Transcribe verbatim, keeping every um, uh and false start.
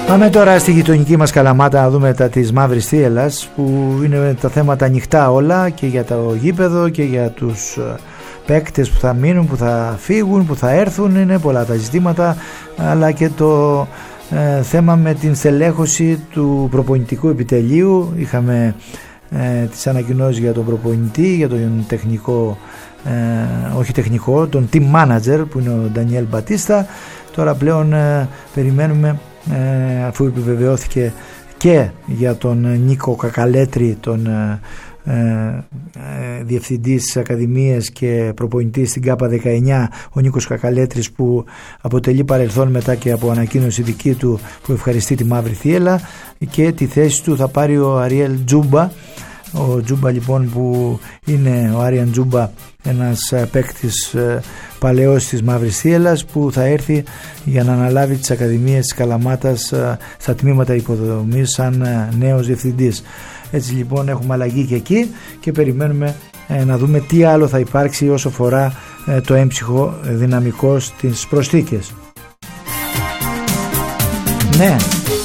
Πάμε τώρα στη γειτονική μας Καλαμάτα να δούμε τα της Μαύρης Θίελλας, που είναι τα θέματα ανοιχτά όλα και για το γήπεδο και για τους παίκτες που θα μείνουν, που θα φύγουν, που θα έρθουν. Είναι πολλά τα ζητήματα, αλλά και το ε, θέμα με την στελέχωση του προπονητικού επιτελείου. Είχαμε ε, τις ανακοινώσεις για τον προπονητή, για τον τεχνικό, ε, όχι τεχνικό, τον team manager που είναι ο Ντανιέλ Μπατίστα. Τώρα πλέον ε, περιμένουμε, ε, αφού επιβεβαιώθηκε και για τον Νίκο Κακαλέτρη, τον ε, ε, διευθυντής της Ακαδημίας και προπονητής στην ΚΑΠΑ δεκαεννιά, ο Νίκος Κακαλέτρης, που αποτελεί παρελθόν μετά και από ανακοίνωση δική του που ευχαριστεί τη Μαύρη Θίελλα, και τη θέση του θα πάρει ο Αριέλ Τζούμπα. Ο Τζούμπα λοιπόν, που είναι ο Άριαν Τζούμπα, ένας παίκτης παλαιός της Μαύρης Θίελλας, που θα έρθει για να αναλάβει τις Ακαδημίες της Καλαμάτας στα τμήματα υποδομής σαν νέος διευθυντής. Έτσι λοιπόν έχουμε αλλαγή και εκεί και περιμένουμε ε, να δούμε τι άλλο θα υπάρξει όσο αφορά ε, το έμψυχο δυναμικό στις προσθήκες. Ναι.